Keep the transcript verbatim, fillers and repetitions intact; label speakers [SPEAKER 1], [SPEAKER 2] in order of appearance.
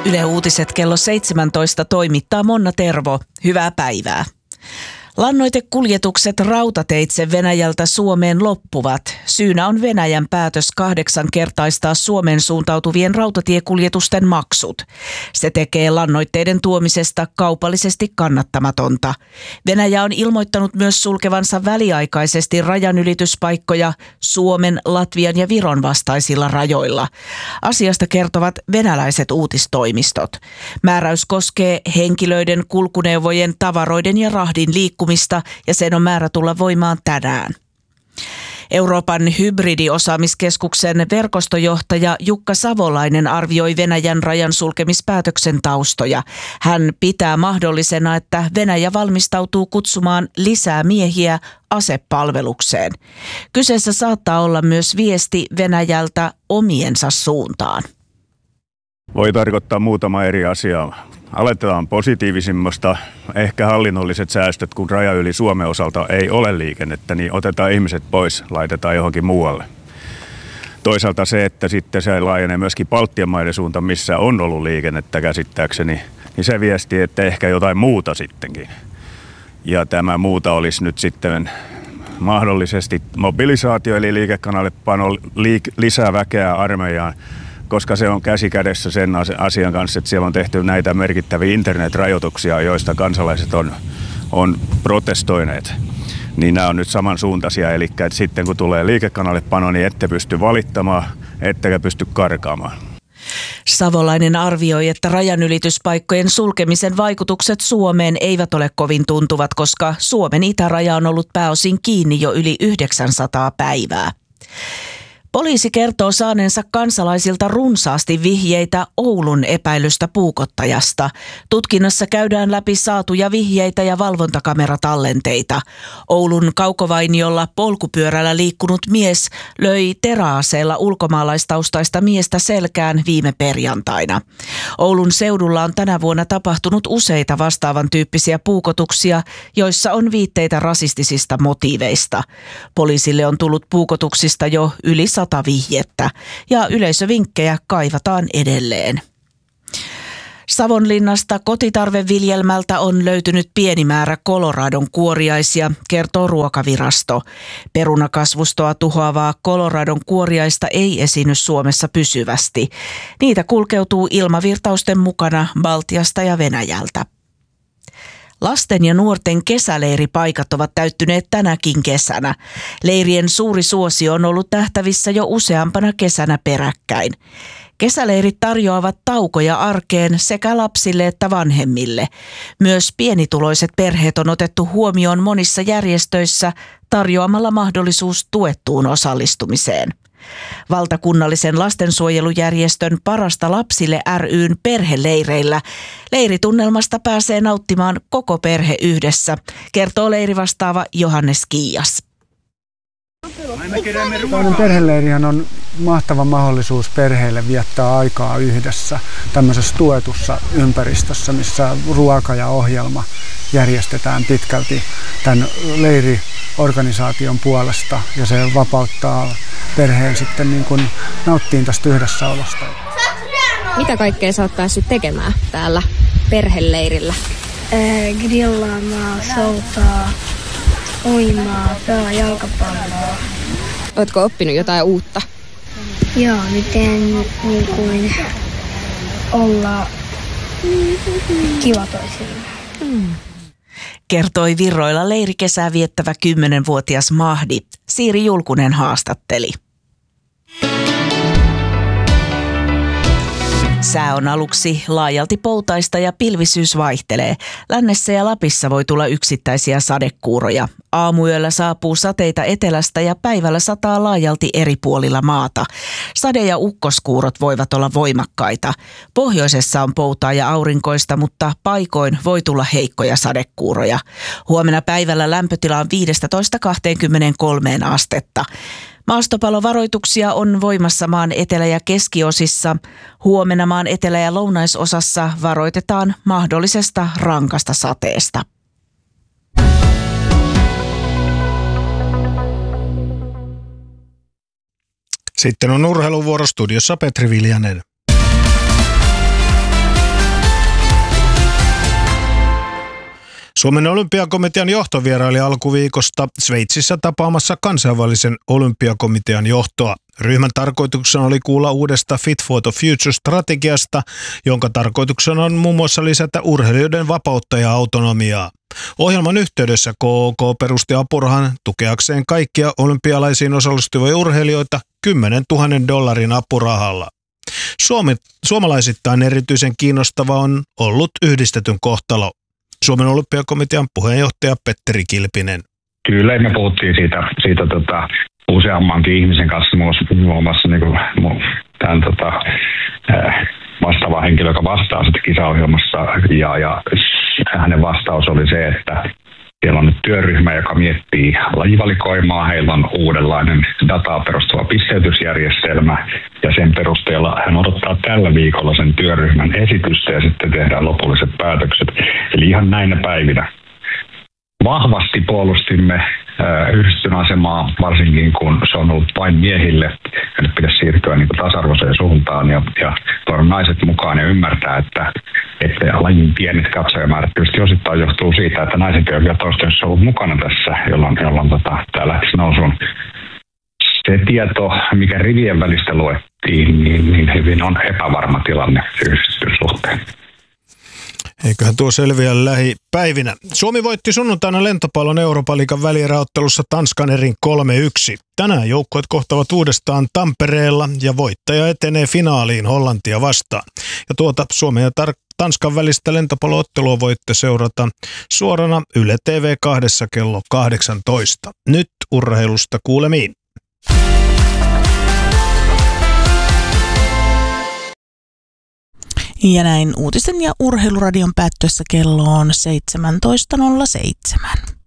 [SPEAKER 1] Yle Uutiset kello seitsemäntoista toimittaa Monna Tervo. Hyvää päivää. Lannoitekuljetukset rautateitse Venäjältä Suomeen loppuvat. Syynä on Venäjän päätös kahdeksankertaistaa Suomeen suuntautuvien rautatiekuljetusten maksut. Se tekee lannoitteiden tuomisesta kaupallisesti kannattamatonta. Venäjä on ilmoittanut myös sulkevansa väliaikaisesti rajanylityspaikkoja Suomen, Latvian ja Viron vastaisilla rajoilla. Asiasta kertovat venäläiset uutistoimistot. Määräys koskee henkilöiden, kulkuneuvojen, tavaroiden ja rahdin liikkumista ja sen on määrä tulla voimaan tänään. Euroopan hybridiosaamiskeskuksen verkostojohtaja Jukka Savolainen arvioi Venäjän rajan sulkemispäätöksen taustoja. Hän pitää mahdollisena, että Venäjä valmistautuu kutsumaan lisää miehiä asepalvelukseen. Kyseessä saattaa olla myös viesti Venäjältä omiensa suuntaan.
[SPEAKER 2] Voi tarkoittaa muutama eri asiaa. Aletetaan positiivisimmasta, ehkä hallinnolliset säästöt, kun raja yli Suomen osalta ei ole liikennettä, niin otetaan ihmiset pois, laitetaan johonkin muualle. Toisaalta se, että sitten se laajenee myöskin Baltian maiden suuntaan, missä on ollut liikennettä käsittääkseni, niin se viesti, että ehkä jotain muuta sittenkin. Ja tämä muuta olisi nyt sitten mahdollisesti mobilisaatio, eli liikekanalepano liik- lisää väkeä armeijaan, koska se on käsi kädessä sen asian kanssa, että siellä on tehty näitä merkittäviä internetrajoituksia, joista kansalaiset on, on protestoineet. Niin nämä on nyt samansuuntaisia, eli että sitten kun tulee liikekanalepano, niin ette pysty valittamaan, ettekä pysty karkaamaan.
[SPEAKER 1] Savolainen arvioi, että rajanylityspaikkojen sulkemisen vaikutukset Suomeen eivät ole kovin tuntuvat, koska Suomen itäraja on ollut pääosin kiinni jo yli yhdeksänsataa päivää. Poliisi kertoo saaneensa kansalaisilta runsaasti vihjeitä Oulun epäilystä puukottajasta. Tutkinnassa käydään läpi saatuja vihjeitä ja valvontakameраtallenteita. Oulun Kaukovainiolla polkupyörällä liikkunut mies löi teräaseella ulkomaalaistaustaista miestä selkään viime perjantaina. Oulun seudulla on tänä vuonna tapahtunut useita vastaavan tyyppisiä puukotuksia, joissa on viitteitä rasistisista motiiveista. Poliisille on tullut puukotuksista jo yli sata vihjettä ja yleisövinkkejä kaivataan edelleen. Savonlinnasta kotitarveviljelmältä on löytynyt pieni määrä Coloradon kuoriaisia, kertoo Ruokavirasto. Perunakasvustoa tuhoavaa Coloradon kuoriaista ei esiinny Suomessa pysyvästi. Niitä kulkeutuu ilmavirtausten mukana Baltiasta ja Venäjältä. Lasten ja nuorten kesäleiripaikat ovat täyttyneet tänäkin kesänä. Leirien suuri suosio on ollut nähtävissä jo useampana kesänä peräkkäin. Kesäleirit tarjoavat taukoja arkeen sekä lapsille että vanhemmille. Myös pienituloiset perheet on otettu huomioon monissa järjestöissä tarjoamalla mahdollisuus tuettuun osallistumiseen. Valtakunnallisen lastensuojelujärjestön Parasta lapsille ry:n perheleireillä leiritunnelmasta pääsee nauttimaan koko perhe yhdessä, kertoo leirivastaava Johannes Kiias.
[SPEAKER 3] Tällainen perheleirihän on mahtava mahdollisuus perheille viettää aikaa yhdessä tämmöisessä tuetussa ympäristössä, missä ruoka ja ohjelma järjestetään pitkälti tämän leiriorganisaation puolesta ja se vapauttaa perheen sitten niin kuin nauttiin tästä yhdessäolosta.
[SPEAKER 4] Mitä kaikkea sä oot päässyt tekemään täällä perheleirillä?
[SPEAKER 5] Ee, grillaamaan, soutaa, uimaa, pelaa jalkapalloa.
[SPEAKER 4] Ootko oppinut jotain uutta?
[SPEAKER 5] Joo, miten niin kuin olla kiva toisille.
[SPEAKER 1] Mm. Kertoi Virroilla leirikesää viettävä kymmenvuotias Mahdi. Siiri Julkunen haastatteli. Sää on aluksi laajalti poutaista ja pilvisyys vaihtelee. Lännessä ja Lapissa voi tulla yksittäisiä sadekuuroja. Aamuyöllä saapuu sateita etelästä ja päivällä sataa laajalti eri puolilla maata. Sade- ja ukkoskuurot voivat olla voimakkaita. Pohjoisessa on poutaa ja aurinkoista, mutta paikoin voi tulla heikkoja sadekuuroja. Huomenna päivällä lämpötila on viisitoista kaksikymmentäkolme astetta. Maastopalovaroituksia on voimassa maan etelä- ja keskiosissa. Huomenna maan etelä- ja lounaisosassa varoitetaan mahdollisesta rankasta sateesta.
[SPEAKER 6] Sitten on urheiluvuoro, studiossa Petri Viljanen. Suomen olympiakomitean johto vieraili alkuviikosta Sveitsissä tapaamassa kansainvälisen olympiakomitean johtoa. Ryhmän tarkoituksena oli kuulla uudesta Fit for the Future-strategiasta, jonka tarkoituksena on muun muassa lisätä urheilijoiden vapautta ja autonomiaa. Ohjelman yhteydessä K O K perusti apurahan tukeakseen kaikkia olympialaisiin osallistuvia urheilijoita kymmenen tuhatta dollarin apurahalla. Suomi, suomalaisittain erityisen kiinnostava on ollut yhdistetyn kohtalo. Suomen olympiakomitean puheenjohtaja Petteri Kilpinen.
[SPEAKER 7] Kyllä, me puhuttiin siitä, siitä tota, useammankin ihmisen kanssa, muun muassa niin kuin, tämän tota, vastaava henkilö, joka vastaa sitten kisaohjelmassa, ja, ja hänen vastaus oli se, että siellä on nyt työryhmä, joka miettii lajivalikoimaa. Heillä on uudenlainen dataa perustuva pisteytysjärjestelmä, ja sen perusteella hän odottaa tällä viikolla sen työryhmän esitystä ja sitten tehdään lopulliset päätökset. Eli ihan näinä päivinä. Vahvasti puolustimme äh, yhdistyn asemaa, varsinkin kun se on ollut vain miehille. Ja nyt pitäisi siirtyä niin kuin tasa-arvoiseen suuntaan ja, ja tuoda naiset mukaan ja ymmärtää, että, että lajin pienet katsojamäärät tietysti osittain johtuu siitä, että naiset eivät ole toistaiseksi ollut mukana tässä, jolloin, jolloin tota, tämä lähtisi nousuun. Se tieto, mikä rivien välistä luettiin, niin, niin hyvin on epävarma tilanne yhdistyn suhteen.
[SPEAKER 6] Eiköhän tuo selviä lähipäivinä. Suomi voitti sunnuntaina lentopallon Eurooppa-liigan välieräottelussa Tanskan erin kolme yksi. Tänään joukkueet kohtavat uudestaan Tampereella ja voittaja etenee finaaliin Hollantia vastaan. Ja tuota Suomen ja Tar- Tanskan välistä lentopalloottelua voitte seurata suorana Yle T V kahdessa kello kahdeksantoista. Nyt urheilusta kuulemiin.
[SPEAKER 8] Ja näin uutisten ja urheiluradion päättyessä kello on seitsemäntoista nolla seitsemän.